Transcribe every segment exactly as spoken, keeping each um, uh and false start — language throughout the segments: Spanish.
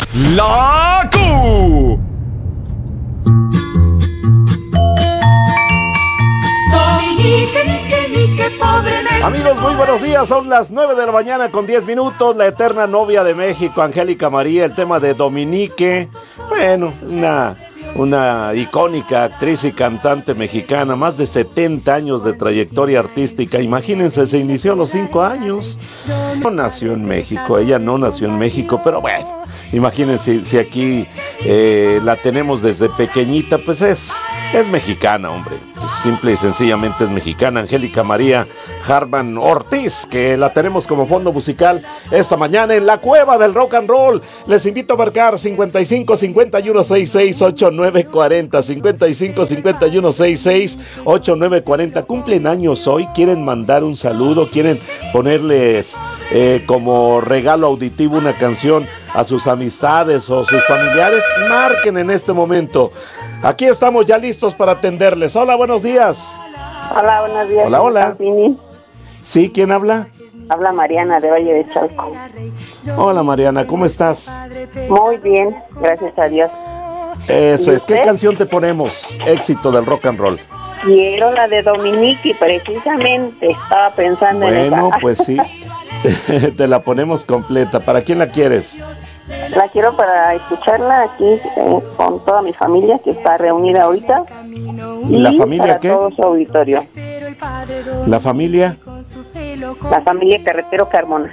La Q. Amigos, muy buenos días. Son las nueve de la mañana con diez minutos. La eterna novia de México, Angélica María, el tema de Dominique. Bueno, una, una icónica actriz y cantante mexicana, más de setenta años de trayectoria artística. Imagínense, se inició a los cinco años. No nació en México, ella no nació en México, pero bueno, imagínense si aquí eh, la tenemos desde pequeñita, pues es... Es mexicana, hombre. Simple y sencillamente es mexicana. Angélica María Harman Ortiz, que la tenemos como fondo musical esta mañana en la cueva del rock and roll. Les invito a marcar cincuenta y cinco, cincuenta y uno, sesenta y seis, ochenta y nueve cuarenta. cincuenta y cinco, cincuenta y uno, sesenta y seis, ochenta y nueve cuarenta. Cumplen años hoy, quieren mandar un saludo, quieren ponerles eh, como regalo auditivo una canción a sus amistades o sus familiares. Marquen en este momento. Aquí estamos ya listos para atenderles. Hola, buenos días. Hola, buenos días. Hola, hola. Campini. Sí, ¿quién habla? Habla Mariana de Valle de Chalco. Hola, Mariana, ¿cómo estás? Muy bien, gracias a Dios. Eso es. usted? ¿Qué canción te ponemos? Éxito del rock and roll. Quiero la de Dominique, precisamente estaba pensando en esa. Bueno, pues sí. Te la ponemos completa. ¿Para quién la quieres? La quiero para escucharla aquí eh, con toda mi familia que está reunida ahorita. ¿Y la familia para qué? todo su auditorio. ¿La familia? La familia Carretero Carmona.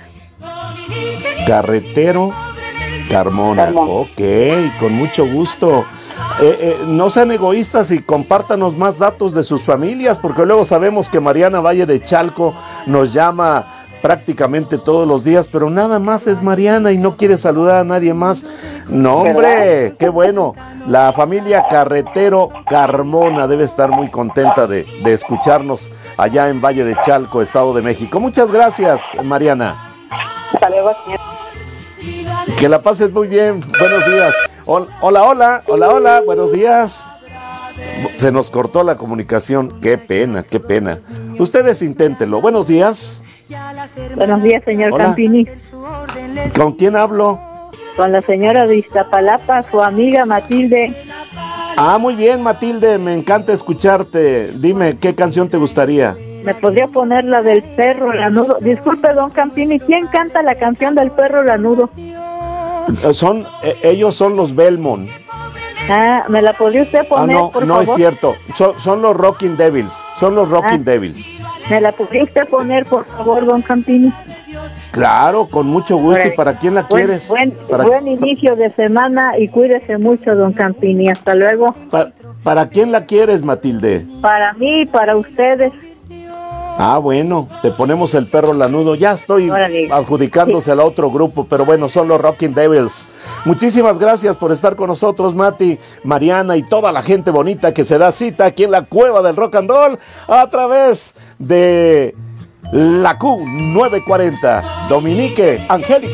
Carretero Carmona. Carmona. Ok, con mucho gusto. Eh, eh, no sean egoístas y compártanos más datos de sus familias, porque luego sabemos que Mariana Valle de Chalco nos llama prácticamente todos los días, pero nada más es Mariana y no quiere saludar a nadie más. No, hombre, ¿verdad? Qué bueno. La familia Carretero Carmona debe estar muy contenta de, de escucharnos allá en Valle de Chalco, Estado de México. Muchas gracias, Mariana. Hasta luego, señor. Que la pases muy bien. Buenos días. Hola, hola, hola, hola, hola, buenos días. Se nos cortó la comunicación. Qué pena, qué pena. Ustedes inténtenlo. Buenos días. Buenos días, señor Hola. Campini. ¿Con quién hablo? Con la señora de Iztapalapa, su amiga Matilde. Ah, muy bien, Matilde, me encanta escucharte. Dime, ¿qué canción te gustaría? ¿Me podría poner la del perro lanudo? Disculpe, don Campini, ¿quién canta la canción del perro lanudo? Son, eh, ellos son los Belmont. Ah, ¿me la podría usted poner, ah, no, por no favor? es cierto. Son, son los Rocking Devils. Son los Rocking Ah. Devils. ¿Me la podría usted poner, por favor, don Campini? Claro, con mucho gusto. Bueno, ¿Y para quién la buen, quieres? Buen, ¿Para, buen inicio de semana y cuídese mucho, don Campini. Hasta luego. para, ¿Para quién la quieres, Matilde? Para mí y para ustedes. Ah, bueno, te ponemos el perro lanudo. Ya estoy Órale. adjudicándose Sí. al otro grupo, pero bueno, son los Rocking Devils. Muchísimas gracias por estar con nosotros, Mati, Mariana y toda la gente bonita que se da cita aquí en la cueva del rock and roll a través de la Q novecientos cuarenta. Dominique, Angélica.